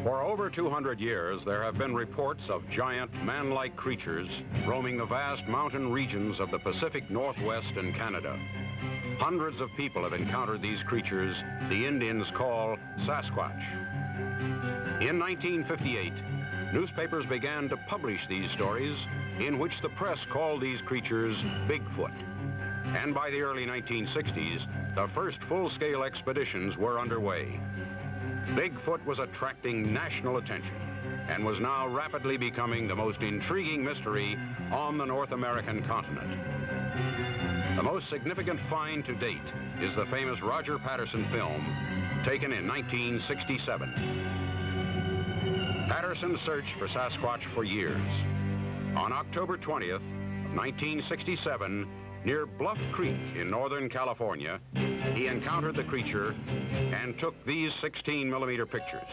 For over 200 years, there have been reports of giant, man-like creatures roaming the vast mountain regions of the Pacific Northwest and Canada. Hundreds of people have encountered these creatures the Indians call Sasquatch. In 1958, newspapers began to publish these stories in which the press called these creatures Bigfoot. And by the early 1960s, the first full-scale expeditions were underway. Bigfoot was attracting national attention and was now rapidly becoming the most intriguing mystery on the North American continent. The most significant find to date is the famous Roger Patterson film taken in 1967. Patterson searched for Sasquatch for years. On October 20th, 1967, near Bluff Creek in Northern California, he encountered the creature and took these 16-millimeter pictures.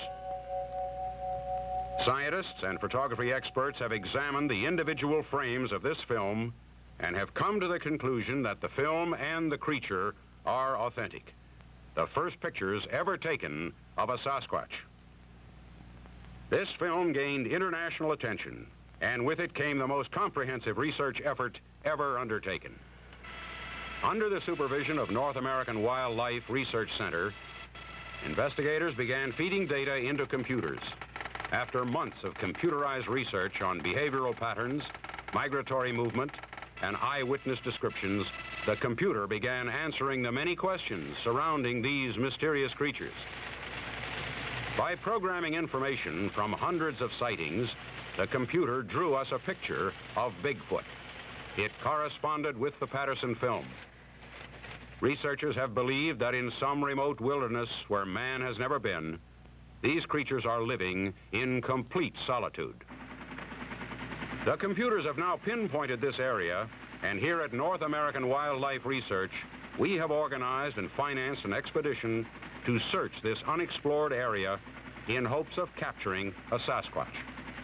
Scientists and photography experts have examined the individual frames of this film and have come to the conclusion that the film and the creature are authentic. The first pictures ever taken of a Sasquatch. This film gained international attention, and with it came the most comprehensive research effort ever undertaken. Under the supervision of North American Wildlife Research Center, investigators began feeding data into computers. After months of computerized research on behavioral patterns, migratory movement, and eyewitness descriptions, the computer began answering the many questions surrounding these mysterious creatures. By programming information from hundreds of sightings, the computer drew us a picture of Bigfoot. It corresponded with the Patterson film. Researchers have believed that in some remote wilderness where man has never been, these creatures are living in complete solitude. The computers have now pinpointed this area, and here at North American Wildlife Research, we have organized and financed an expedition to search this unexplored area in hopes of capturing a Sasquatch.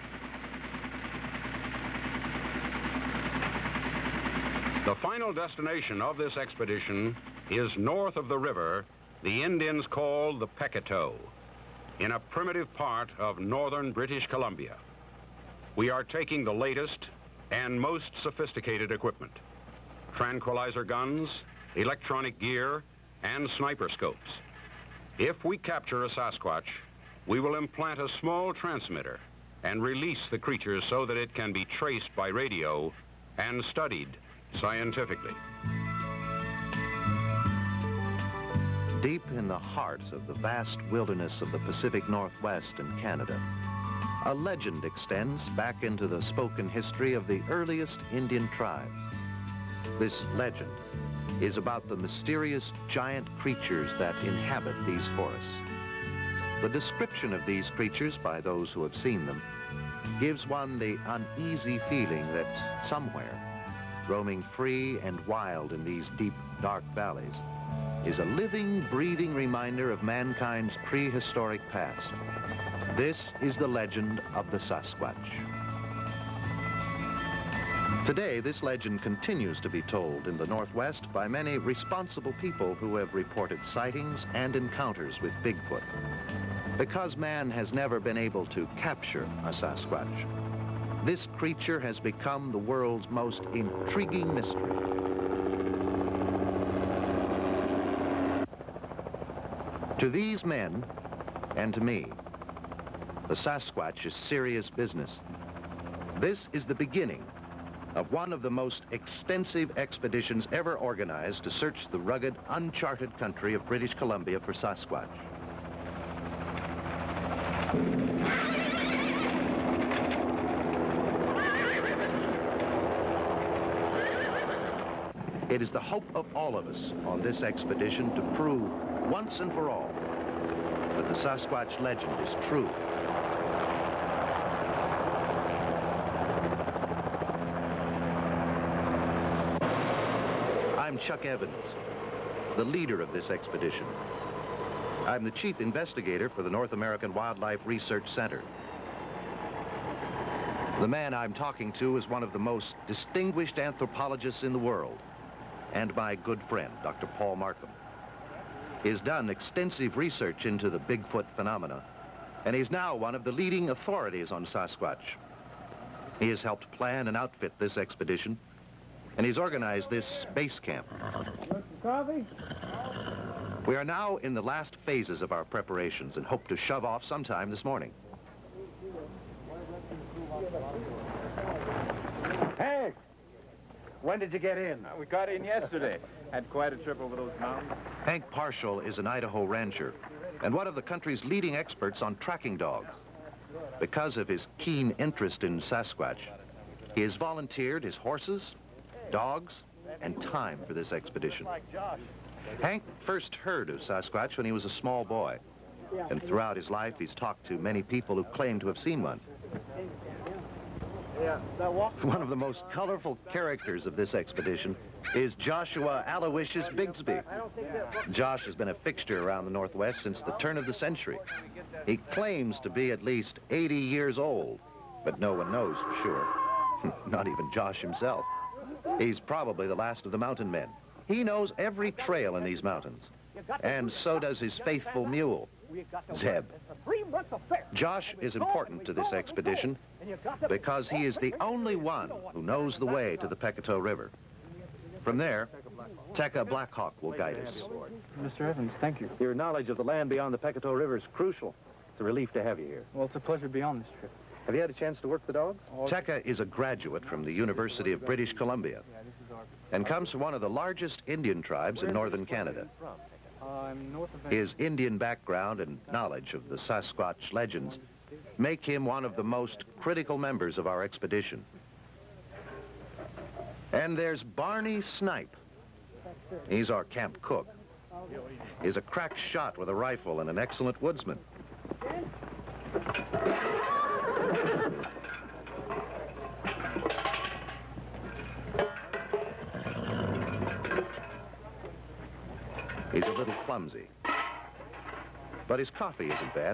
The final destination of this expedition is north of the river the Indians call the Pecatoux, in a primitive part of northern British Columbia. We are taking the latest and most sophisticated equipment: tranquilizer guns, electronic gear, and sniper scopes. If we capture a Sasquatch, we will implant a small transmitter and release the creature so that it can be traced by radio and studied scientifically. Deep in the heart of the vast wilderness of the Pacific Northwest and Canada, a legend extends back into the spoken history of the earliest Indian tribes. This legend is about the mysterious giant creatures that inhabit these forests. The description of these creatures by those who have seen them gives one the uneasy feeling that somewhere, roaming free and wild in these deep, dark valleys, is a living, breathing reminder of mankind's prehistoric past. This is the legend of the Sasquatch. Today, this legend continues to be told in the Northwest by many responsible people who have reported sightings and encounters with Bigfoot. Because man has never been able to capture a Sasquatch, this creature has become the world's most intriguing mystery. To these men, and to me, the Sasquatch is serious business. This is the beginning of one of the most extensive expeditions ever organized to search the rugged, uncharted country of British Columbia for Sasquatch. It is the hope of all of us on this expedition to prove once and for all that the Sasquatch legend is true. I'm Chuck Evans, the leader of this expedition. I'm the chief investigator for the North American Wildlife Research Center. The man I'm talking to is one of the most distinguished anthropologists in the world, and my good friend, Dr. Paul Markham. He has done extensive research into the Bigfoot phenomena and he's now one of the leading authorities on Sasquatch. He has helped plan and outfit this expedition, and he's organized this base camp. Coffee? We are now in the last phases of our preparations and hope to shove off sometime this morning. Hey! When did you get in? We got in yesterday. Had quite a trip over those mountains. Hank Parshall is an Idaho rancher and one of the country's leading experts on tracking dogs. Because of his keen interest in Sasquatch, he has volunteered his horses, dogs, and time for this expedition. Hank first heard of Sasquatch when he was a small boy, and throughout his life he's talked to many people who claim to have seen one. One of the most colorful characters of this expedition is Joshua Aloysius Bigsby. Josh has been a fixture around the Northwest since the turn of the century. He claims to be at least 80 years old, but no one knows for sure. Not even Josh himself. He's probably the last of the mountain men. He knows every trail in these mountains, and so does his faithful mule, Zeb. Josh is important to this expedition because he is the only one who knows the way to the Pecatow River. From there, Tekka Blackhawk will guide us. Mr. Evans, thank you. Your knowledge of the land beyond the Pecatow River is crucial. It's a relief to have you here. Well, it's a pleasure to be on this trip. Have you had a chance to work the dogs? Tekka is a graduate from the University of British Columbia and comes from one of the largest Indian tribes in northern Canada. I'm north of... His Indian background and knowledge of the Sasquatch legends make him one of the most critical members of our expedition. And there's Barney Snipe. He's our camp cook. He's a crack shot with a rifle and an excellent woodsman. He's a little clumsy, but his coffee isn't bad.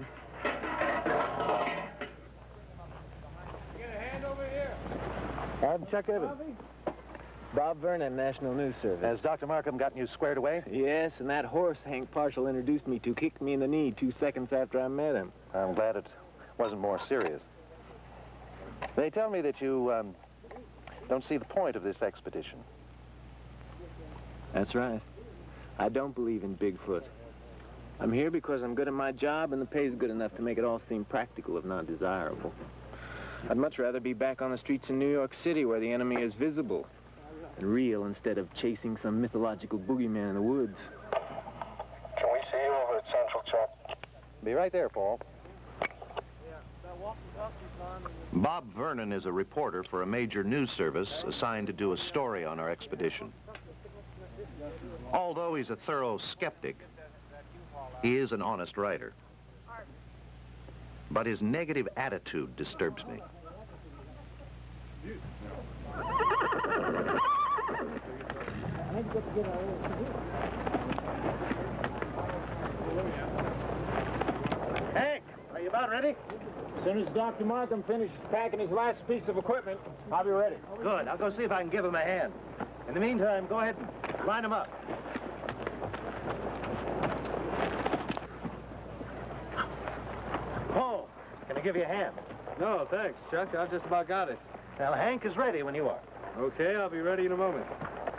I'm Chuck Evans. Bob Vernon, National News Service. Has Dr. Markham gotten you squared away? Yes, and that horse Hank Parshall introduced me to kicked me in the knee 2 seconds after I met him. I'm glad it wasn't more serious. They tell me that you don't see the point of this expedition. That's right. I don't believe in Bigfoot. I'm here because I'm good at my job and the pay's good enough to make it all seem practical, if not desirable. I'd much rather be back on the streets in New York City where the enemy is visible and real instead of chasing some mythological boogeyman in the woods. Can we see you over at Central, Chuck? Be right there, Paul. Bob Vernon is a reporter for a major news service assigned to do a story on our expedition. Although he's a thorough skeptic, he is an honest writer. But his negative attitude disturbs me. Hank, are you about ready? As soon as Dr. Markham finishes packing his last piece of equipment, I'll be ready. Good. I'll go see if I can give him a hand. In the meantime, go ahead and line him up. Paul, can I give you a hand? No, thanks, Chuck. I've just about got it. Well, Hank is ready when you are. Okay, I'll be ready in a moment.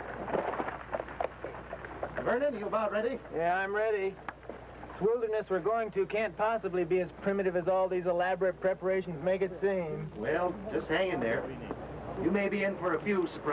Vernon, you about ready? Yeah, I'm ready. This wilderness we're going to can't possibly be as primitive as all these elaborate preparations make it seem. Well, just hang in there. You may be in for a few surprises.